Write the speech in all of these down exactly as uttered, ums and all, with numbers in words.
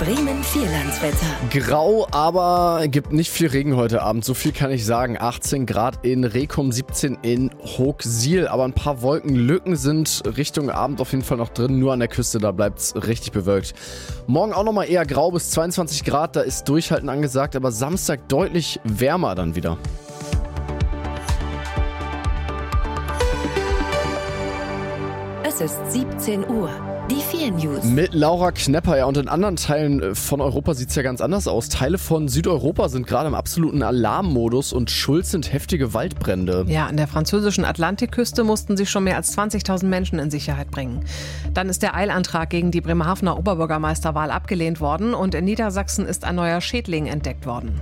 Bremen Vierlandswetter. Grau, aber gibt nicht viel Regen heute Abend. So viel kann ich sagen. achtzehn Grad in Rekum, siebzehn in Hochsiel. Aber ein paar Wolkenlücken sind Richtung Abend auf jeden Fall noch drin. Nur an der Küste, da bleibt es richtig bewölkt. Morgen auch nochmal eher grau bis zweiundzwanzig Grad. Da ist Durchhalten angesagt. Aber Samstag deutlich wärmer dann wieder. Es ist siebzehn Uhr. Die vier News. Mit Laura Knepper, ja, und in anderen Teilen von Europa sieht es ja ganz anders aus. Teile von Südeuropa sind gerade im absoluten Alarmmodus und schuld sind heftige Waldbrände. Ja, an der französischen Atlantikküste mussten sich schon mehr als zwanzigtausend Menschen in Sicherheit bringen. Dann ist der Eilantrag gegen die Bremerhavener Oberbürgermeisterwahl abgelehnt worden und in Niedersachsen ist ein neuer Schädling entdeckt worden.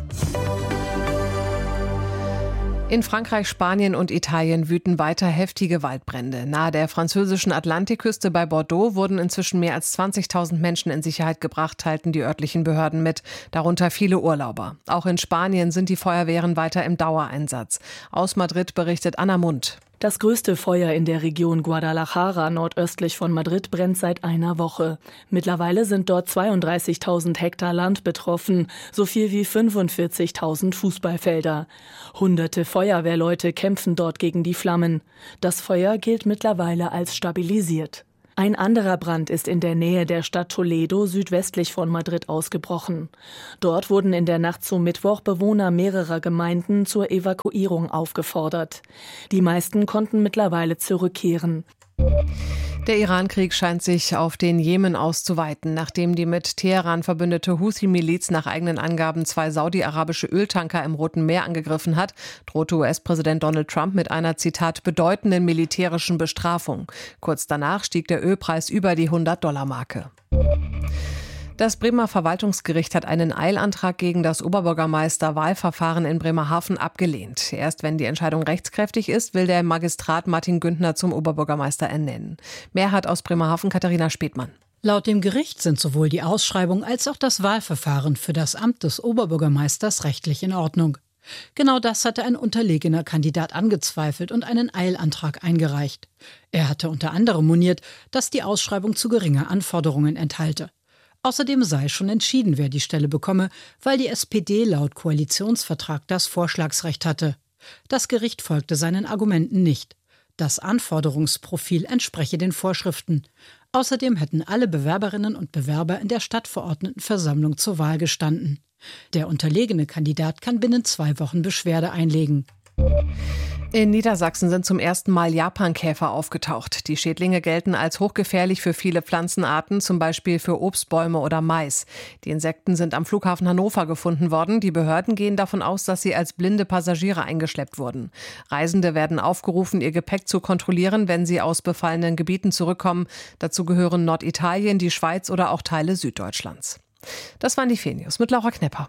In Frankreich, Spanien und Italien wüten weiter heftige Waldbrände. Nahe der französischen Atlantikküste bei Bordeaux wurden inzwischen mehr als zwanzigtausend Menschen in Sicherheit gebracht, teilten die örtlichen Behörden mit, darunter viele Urlauber. Auch in Spanien sind die Feuerwehren weiter im Dauereinsatz. Aus Madrid berichtet Anna Mund. Das größte Feuer in der Region Guadalajara nordöstlich von Madrid brennt seit einer Woche. Mittlerweile sind dort zweiunddreißigtausend Hektar Land betroffen, so viel wie fünfundvierzigtausend Fußballfelder. Hunderte Feuerwehrleute kämpfen dort gegen die Flammen. Das Feuer gilt mittlerweile als stabilisiert. Ein anderer Brand ist in der Nähe der Stadt Toledo südwestlich von Madrid ausgebrochen. Dort wurden in der Nacht zum Mittwoch Bewohner mehrerer Gemeinden zur Evakuierung aufgefordert. Die meisten konnten mittlerweile zurückkehren. Der Iran-Krieg scheint sich auf den Jemen auszuweiten. Nachdem die mit Teheran verbündete Houthi-Miliz nach eigenen Angaben zwei saudi-arabische Öltanker im Roten Meer angegriffen hat, drohte U S-Präsident Donald Trump mit einer, Zitat, bedeutenden militärischen Bestrafung. Kurz danach stieg der Ölpreis über die hundert-Dollar-Marke. Das Bremer Verwaltungsgericht hat einen Eilantrag gegen das Oberbürgermeister-Wahlverfahren in Bremerhaven abgelehnt. Erst wenn die Entscheidung rechtskräftig ist, will der Magistrat Martin Güntner zum Oberbürgermeister ernennen. Mehrheit aus Bremerhaven, Katharina Späthmann. Laut dem Gericht sind sowohl die Ausschreibung als auch das Wahlverfahren für das Amt des Oberbürgermeisters rechtlich in Ordnung. Genau das hatte ein unterlegener Kandidat angezweifelt und einen Eilantrag eingereicht. Er hatte unter anderem moniert, dass die Ausschreibung zu geringe Anforderungen enthalte. Außerdem sei schon entschieden, wer die Stelle bekomme, weil die S P D laut Koalitionsvertrag das Vorschlagsrecht hatte. Das Gericht folgte seinen Argumenten nicht. Das Anforderungsprofil entspreche den Vorschriften. Außerdem hätten alle Bewerberinnen und Bewerber in der Stadtverordnetenversammlung zur Wahl gestanden. Der unterlegene Kandidat kann binnen zwei Wochen Beschwerde einlegen. In Niedersachsen sind zum ersten Mal Japankäfer aufgetaucht. Die Schädlinge gelten als hochgefährlich für viele Pflanzenarten, zum Beispiel für Obstbäume oder Mais. Die Insekten sind am Flughafen Hannover gefunden worden. Die Behörden gehen davon aus, dass sie als blinde Passagiere eingeschleppt wurden. Reisende werden aufgerufen, ihr Gepäck zu kontrollieren, wenn sie aus befallenen Gebieten zurückkommen. Dazu gehören Norditalien, die Schweiz oder auch Teile Süddeutschlands. Das waren die vier News mit Laura Knepper.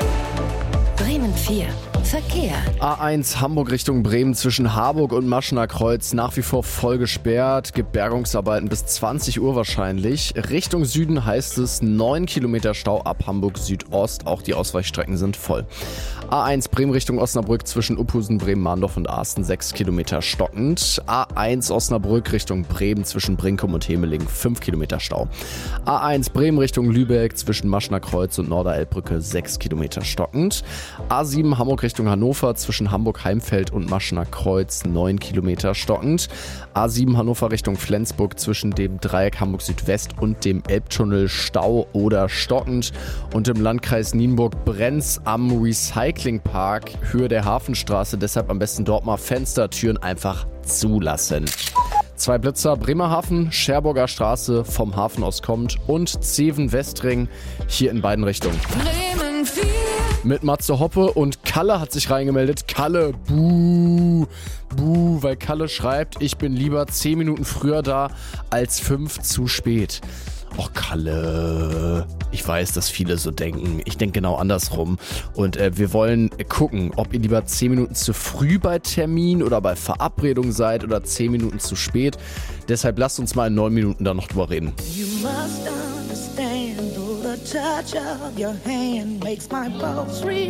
Bremen vier. Verkehr. A eins Hamburg Richtung Bremen zwischen Harburg und Maschener Kreuz nach wie vor voll gesperrt. Gibt Bergungsarbeiten bis zwanzig Uhr wahrscheinlich. Richtung Süden heißt es neun Kilometer Stau ab Hamburg Südost. Auch die Ausweichstrecken sind voll. A eins Bremen Richtung Osnabrück zwischen Uphusen, Bremen-Mahndorf und Asten sechs Kilometer stockend. A eins Osnabrück Richtung Bremen zwischen Brinkum und Hemeling fünf Kilometer Stau. A eins Bremen Richtung Lübeck zwischen Maschener Kreuz und Norderelbbrücke sechs Kilometer stockend. A sieben Hamburg Richtung Hannover zwischen Hamburg-Heimfeld und Maschener Kreuz neun Kilometer stockend. A sieben Hannover Richtung Flensburg zwischen dem Dreieck Hamburg Südwest und dem Elbtunnel Stau oder stockend. Und im Landkreis Nienburg brennt's am Recyclingpark Höhe der Hafenstraße. Deshalb am besten dort mal Fenstertüren einfach zulassen. Zwei Blitzer, Bremerhaven, Scherburger Straße vom Hafen aus kommt und Zeven-Westring hier in beiden Richtungen. Bremen vier. Mit Matze Hoppe und Kalle hat sich reingemeldet. Kalle, buh, buh, weil Kalle schreibt, ich bin lieber zehn Minuten früher da als fünf zu spät. Och, Kalle, ich weiß, dass viele so denken. Ich denke genau andersrum. Und äh, wir wollen gucken, ob ihr lieber zehn Minuten zu früh bei Termin oder bei Verabredung seid oder zehn Minuten zu spät. Deshalb lasst uns mal in neun Minuten da noch drüber reden. You must understand, though the touch of your hand makes my pulse reach.